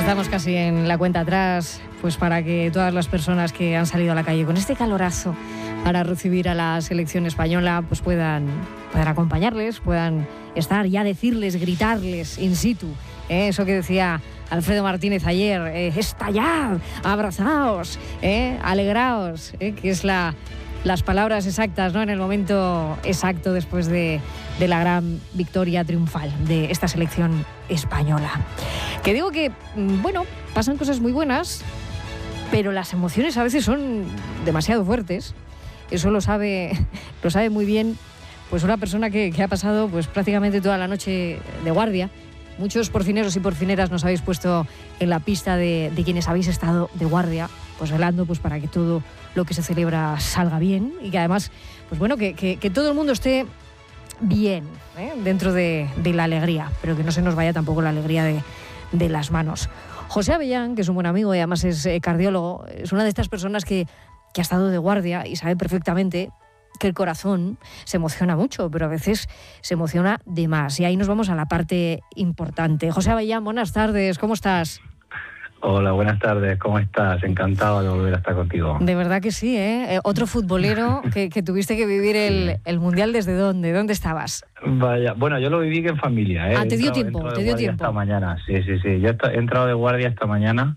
Estamos casi en la cuenta atrás, pues para que todas las personas que han salido a la calle con este calorazo para recibir a la selección española, pues puedan acompañarles, puedan estar, ya decirles, gritarles in situ. Eso que decía Alfredo Martínez ayer, estallad, abrazaos, alegraos, que es las palabras exactas, ¿no? En el momento exacto después de la gran victoria triunfal de esta selección española. Que digo que, bueno, pasan cosas muy buenas, pero las emociones a veces son demasiado fuertes. Eso lo sabe muy bien pues una persona que ha pasado pues prácticamente toda la noche de guardia. Muchos porcineros y porcineras nos habéis puesto en la pista de quienes habéis estado de guardia, pues velando pues para que todo lo que se celebra salga bien y que además, pues bueno, que todo el mundo esté bien, dentro de la alegría, pero que no se nos vaya tampoco la alegría de las manos. José Avellán, que es un buen amigo y además es cardiólogo, es una de estas personas que ha estado de guardia y sabe perfectamente que el corazón se emociona mucho, pero a veces se emociona de más. Y ahí nos vamos a la parte importante. José Avellán, buenas tardes, ¿cómo estás? Hola, buenas tardes, ¿cómo estás? Encantado de volver a estar contigo. De verdad que sí, ¿eh? Otro futbolero que tuviste que vivir el Mundial, ¿desde dónde? ¿Dónde estabas? Vaya, bueno, yo lo viví en familia, ¿eh? Te dio tiempo. Esta mañana, sí. Yo he entrado de guardia esta mañana.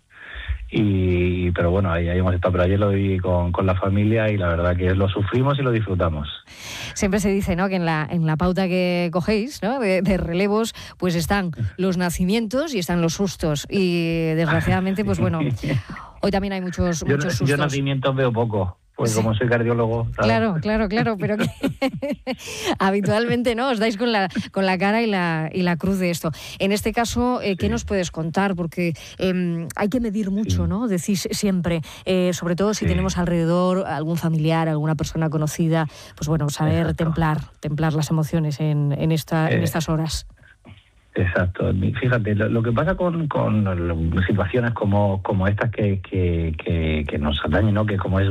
Pero bueno, ahí hemos estado, pero ayer lo viví con la familia y la verdad que lo sufrimos y lo disfrutamos. Siempre se dice, ¿no?, que en la pauta que cogéis, ¿no?, de relevos, pues están los nacimientos y están los sustos y desgraciadamente, pues bueno, hoy también hay muchos sustos. Yo nacimientos veo poco. Pues como soy cardiólogo, ¿sabes? Claro, pero que habitualmente, ¿no?, os dais con la cara y la cruz de esto. En este caso, ¿qué nos puedes contar? Porque hay que medir mucho, ¿no?, decís siempre, sobre todo si tenemos alrededor algún familiar, alguna persona conocida, pues bueno, saber templar las emociones en estas horas. Exacto. Fíjate, lo que pasa con situaciones como estas que nos atañen, ¿no?, que como es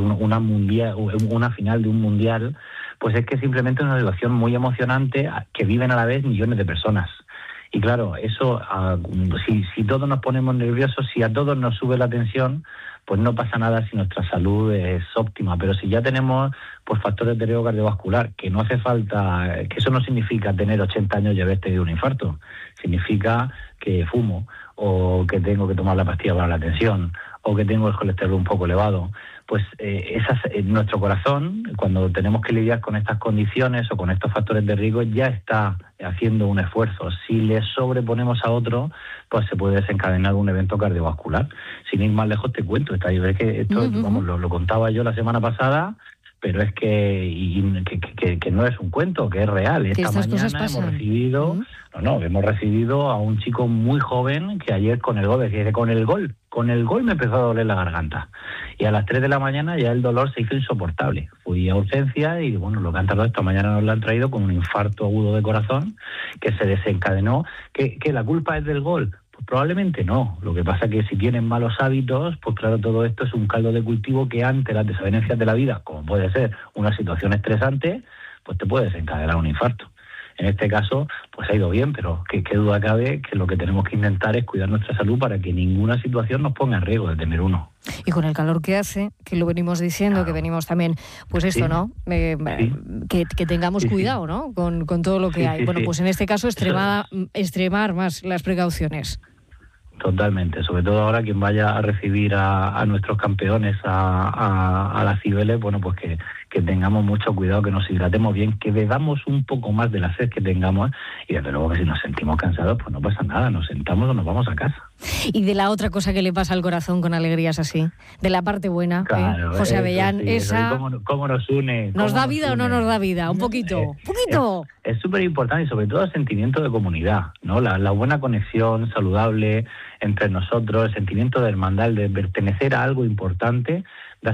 una final de un mundial, pues es que simplemente es una situación muy emocionante que viven a la vez millones de personas. Y claro, eso, si todos nos ponemos nerviosos, si a todos nos sube la tensión, pues no pasa nada si nuestra salud es óptima. Pero si ya tenemos pues factores de riesgo cardiovascular, que no hace falta, que eso no significa tener 80 años y haber tenido un infarto, significa que fumo, o que tengo que tomar la pastilla para la tensión, o que tengo el colesterol un poco elevado, pues nuestro corazón, cuando tenemos que lidiar con estas condiciones o con estos factores de riesgo, ya está haciendo un esfuerzo. Si le sobreponemos a otro, pues se puede desencadenar un evento cardiovascular. Sin ir más lejos, te cuento, es que esto vamos, lo contaba yo la semana pasada, pero es que no es un cuento, que es real. Esta mañana hemos recibido a un chico muy joven que ayer con el gol me empezó a doler la garganta. Y a las 3 de la mañana ya el dolor se hizo insoportable. Fui a urgencia y bueno, lo que han tardado esta mañana nos lo han traído con un infarto agudo de corazón que se desencadenó. ¿Que la culpa es del gol? Pues probablemente no. Lo que pasa es que si tienen malos hábitos, pues claro, todo esto es un caldo de cultivo que ante las desavenencias de la vida, como puede ser una situación estresante, pues te puede desencadenar un infarto. En este caso, pues ha ido bien, pero qué duda cabe que lo que tenemos que intentar es cuidar nuestra salud para que ninguna situación nos ponga en riesgo de tener uno. Y con el calor que hace, que lo venimos diciendo, que venimos también, pues esto, ¿no? Que tengamos cuidado, ¿no? Con todo lo que hay. Bueno, pues en este caso extremar más las precauciones. Totalmente, sobre todo ahora quien vaya a recibir a nuestros campeones a las Cibeles, bueno, pues que tengamos mucho cuidado, que nos hidratemos bien, que bebamos un poco más de la sed que tengamos y desde luego que si nos sentimos cansados, pues no pasa nada, nos sentamos o nos vamos a casa. Y de la otra cosa que le pasa al corazón con alegrías así, de la parte buena, claro, José Avellán, esa... ¿Cómo nos une? ¿Nos da vida o no nos da vida? Un poquito. Es súper importante y sobre todo el sentimiento de comunidad, ¿no? La buena conexión saludable entre nosotros, el sentimiento de hermandad, de pertenecer a algo importante,